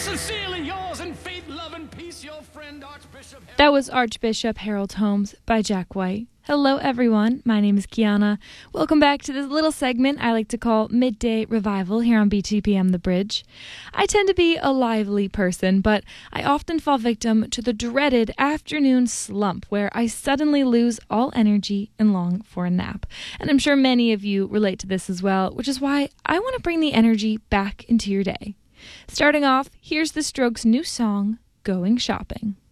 Sincerely yours in faith, love, and peace, your friend Archbishop. That was Archbishop Harold Holmes by Jack White. Hello everyone, my name is Kiana. Welcome back to this little segment I like to call Midday Revival here on BTPM The Bridge. I tend to be a lively person, but I often fall victim to the dreaded afternoon slump where I suddenly lose all energy and long for a nap. And I'm sure many of you relate to this as well, which is why I want to bring the energy back into your day. Starting off, here's The Strokes' new song, Going Shopping.